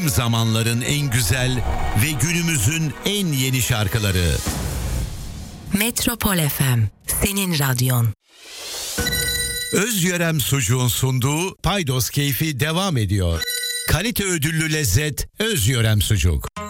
tüm zamanların en güzel ve günümüzün en yeni şarkıları. Metropol FM, senin radyon. Özyörem Sucuğun sunduğu Paydos Keyfi devam ediyor. Kalite ödüllü lezzet Özyörem Sucuk.